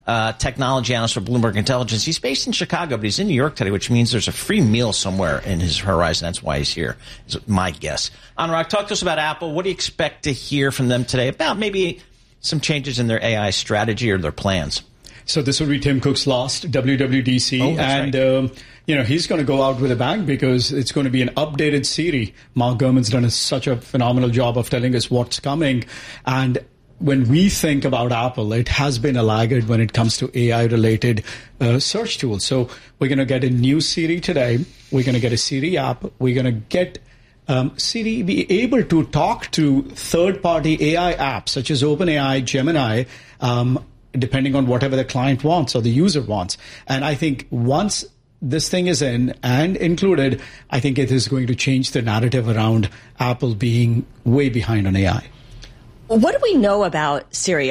technology analyst for Bloomberg Intelligence. He's based in Chicago, but he's in New York today, which means there's a free meal somewhere in his horizon. That's why he's here, is my guess. Anurag, talk to us about Apple. What do you expect to hear from them today about maybe some changes in their AI strategy or their plans? So this will be Tim Cook's last WWDC. Oh, that's right. He's going to go out with a bang because it's going to be an updated Siri. Mark Gurman's done such a phenomenal job of telling us what's coming. And when we think about Apple, it has been a laggard when it comes to AI-related search tools. So we're going to get a new Siri today. We're going to get a Siri app. We're going to get Siri be able to talk to third-party AI apps such as OpenAI, Gemini, depending on whatever the client wants or the user wants. And I think once this thing is in and included, I think it is going to change the narrative around Apple being way behind on AI. What do we know about Siri?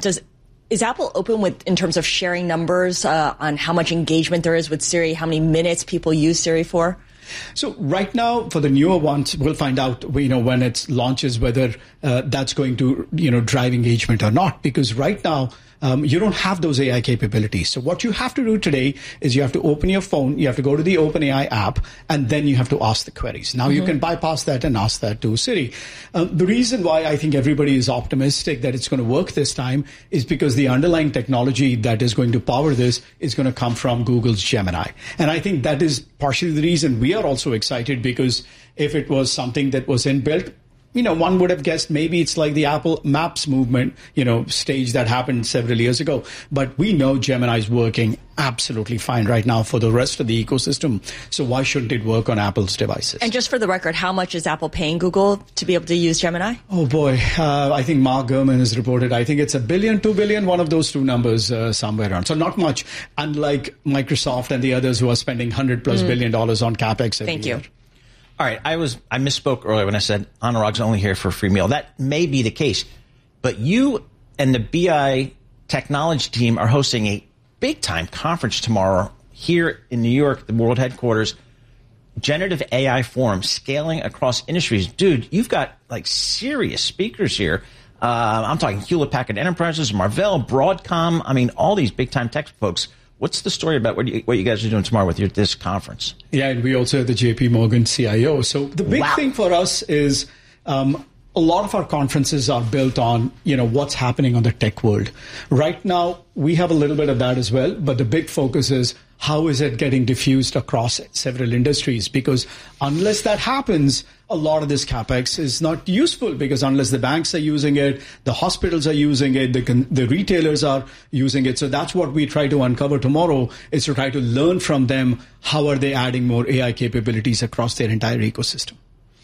Is Apple open in terms of sharing numbers on how much engagement there is with Siri, how many minutes people use Siri for? So right now, for the newer ones, we'll find out, when it launches, whether that's going to, drive engagement or not. Because right now, you don't have those AI capabilities. So what you have to do today is you have to open your phone, you have to go to the OpenAI app, and then you have to ask the queries. Now you can bypass that and ask that to Siri. The reason why I think everybody is optimistic that it's going to work this time is because the underlying technology that is going to power this is going to come from Google's Gemini. And I think that is partially the reason we are also excited, because if it was something that was inbuilt, one would have guessed maybe it's like the Apple Maps movement, stage that happened several years ago. But we know Gemini is working absolutely fine right now for the rest of the ecosystem. So why shouldn't it work on Apple's devices? And just for the record, how much is Apple paying Google to be able to use Gemini? Oh, boy. I think Mark Gurman has reported, I think it's $1 billion, $2 billion, one of those two numbers somewhere around. So not much, unlike Microsoft and the others who are spending $100+ billion on CapEx every Thank year. you. All right, I misspoke earlier when I said Anurag's only here for a free meal. That may be the case, but you and the BI technology team are hosting a big-time conference tomorrow here in New York, the world headquarters, Generative AI Forum, scaling across industries. Dude, you've got serious speakers here. I'm talking Hewlett-Packard Enterprises, Marvell, Broadcom. I mean, all these big-time tech folks. What's the story about what you guys are doing tomorrow with this conference? Yeah, and we also have the JP Morgan CIO. So the big thing for us is a lot of our conferences are built on, what's happening on the tech world. Right now, we have a little bit of that as well, but the big focus is how is it getting diffused across several industries? Because unless that happens, a lot of this CapEx is not useful, because unless the banks are using it, the hospitals are using it, the retailers are using it. So that's what we try to uncover tomorrow, is to try to learn from them how are they adding more AI capabilities across their entire ecosystem.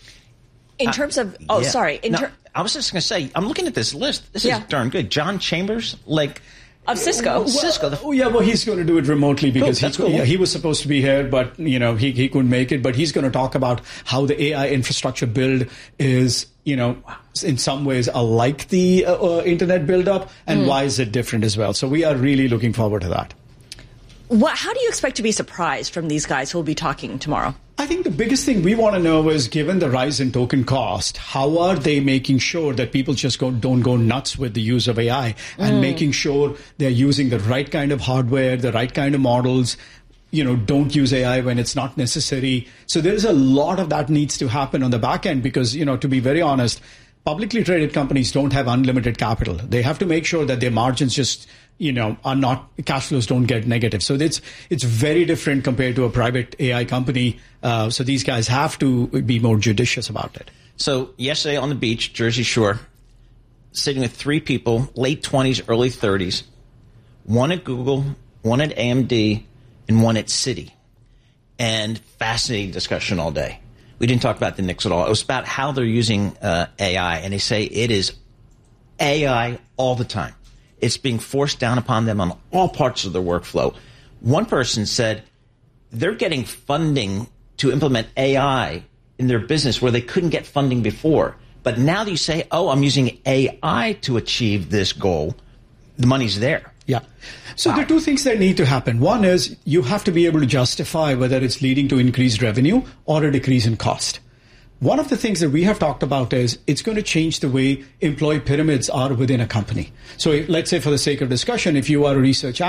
In terms of, sorry. I was just going to say, I'm looking at this list. This is darn good. John Chambers, of Cisco. He's going to do it remotely because he was supposed to be here, but he couldn't make it. But he's going to talk about how the AI infrastructure build is, in some ways alike the internet build-up, and why is it different as well. So we are really looking forward to that. How do you expect to be surprised from these guys who will be talking tomorrow? I think the biggest thing we want to know is, given the rise in token cost, how are they making sure that people just don't go nuts with the use of AI, and making sure they're using the right kind of hardware, the right kind of models, don't use AI when it's not necessary. So there's a lot of that needs to happen on the back end because, to be very honest, publicly traded companies don't have unlimited capital. They have to make sure that their margins just are not, cash flows don't get negative. So it's very different compared to a private AI company. So these guys have to be more judicious about it. So yesterday on the beach, Jersey Shore, sitting with three people, late 20s, early 30s, one at Google, one at AMD, and one at Citi. And fascinating discussion all day. We didn't talk about the Knicks at all. It was about how they're using AI, and they say it is AI all the time. It's being forced down upon them on all parts of their workflow. One person said they're getting funding to implement AI in their business where they couldn't get funding before. But now that you say, I'm using AI to achieve this goal, the money's there. Yeah. So there are two things that need to happen. One is you have to be able to justify whether it's leading to increased revenue or a decrease in cost. One of the things that we have talked about is it's going to change the way employee pyramids are within a company. So let's say, for the sake of discussion, if you are a research